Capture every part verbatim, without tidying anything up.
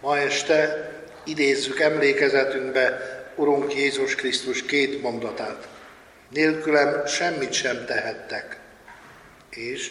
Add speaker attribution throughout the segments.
Speaker 1: Ma este idézzük emlékezetünkbe Urunk Jézus Krisztus két mondatát. Nélkülem semmit sem tehettek, és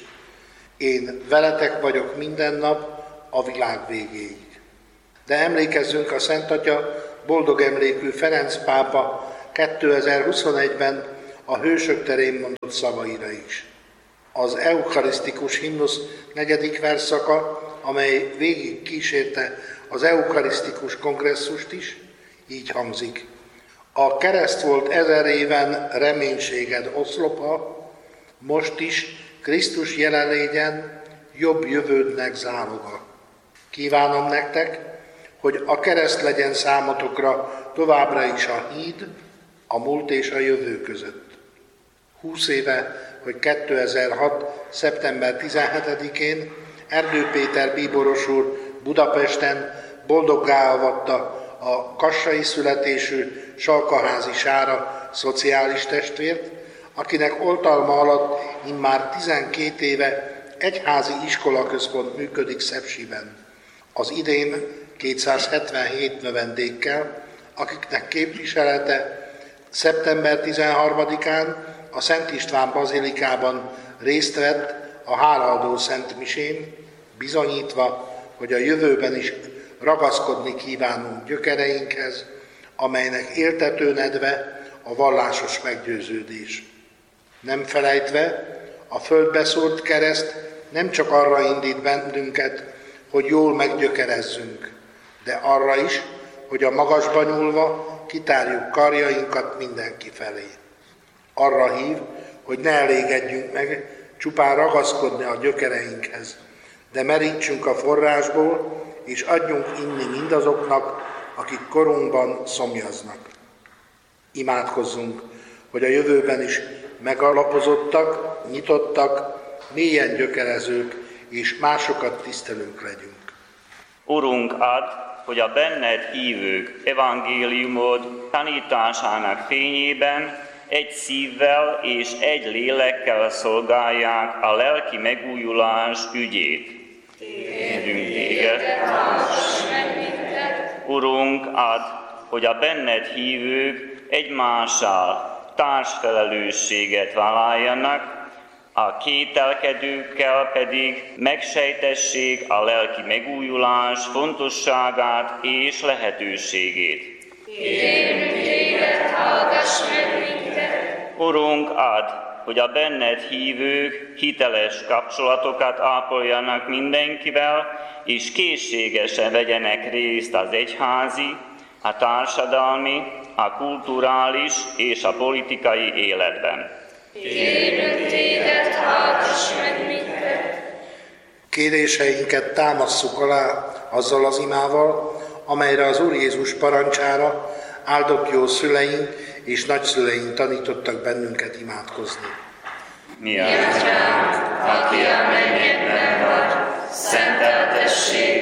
Speaker 1: én veletek vagyok minden nap a világ végéig. De emlékezzünk a Szent Atya boldog emlékű Ferenc pápa kétezer-huszonegyben a Hősök terén mondott szavaira is. Az eukarisztikus himnusz negyedik versszaka, amely végig kísérte az eukarisztikus kongresszust is, így hangzik. A kereszt volt ezer éven reménységed oszlopa, most is Krisztus jelenlégyen jobb jövődnek záloga. Kívánom nektek, hogy a kereszt legyen számotokra továbbra is a híd a múlt és a jövő között. Húsz éve, hogy kétezer-hat. szeptember tizenhetedikén Erdő Péter bíboros úr Budapesten boldoggá avatta a kassai születésű Salkaházi Sára szociális testvért, akinek oltalma alatt immár tizenkét éve egyházi iskolaközpont működik Szepsiben. Az idén kétszázhetvenhét növendékkel, akiknek képviselete szeptember tizenharmadikán a Szent István bazilikában részt vett a hálaadó szentmisén, bizonyítva, hogy a jövőben is ragaszkodni kívánunk gyökereinkhez, amelynek éltető nedve a vallásos meggyőződés. Nem felejtve, a földbe szórt kereszt nem csak arra indít bennünket, hogy jól meggyökerezzünk, de arra is, hogy a magasba nyúlva kitárjuk karjainkat mindenki felé. Arra hív, hogy ne elégedjünk meg csupán ragaszkodni a gyökereinkhez, de merítsünk a forrásból, és adjunk inni mindazoknak, akik korunkban szomjaznak. Imádkozzunk, hogy a jövőben is megalapozottak, nyitottak, mélyen gyökerezők és másokat tisztelők legyünk.
Speaker 2: Urunk, add, hogy a benned hívők evangéliumod tanításának fényében egy szívvel és egy lélekkel szolgálják a lelki megújulás ügyét. Kérünk téged, hallgass meg minket! Urunk, add, hogy a benned hívők egymással társfelelősséget vállaljanak, a kételkedőkkel pedig megsejtessék a lelki megújulás fontosságát és lehetőségét.
Speaker 3: Kérünk téged, hallgass meg minket!
Speaker 2: Urunk, add, hogy a benned hívők hiteles kapcsolatokat ápoljanak mindenkivel, és készségesen vegyenek részt az egyházi, a társadalmi, a kulturális és a politikai életben.
Speaker 3: Kérünk téged, hallgass meg minket!
Speaker 1: Kéréseinket támasszuk alá azzal az imával, amelyre az Úr Jézus parancsára áldott jó szüleink és nagyszüleink tanítottak bennünket imádkozni.
Speaker 2: Mi atyánk, aki a mennyekben vagy, szenteltessék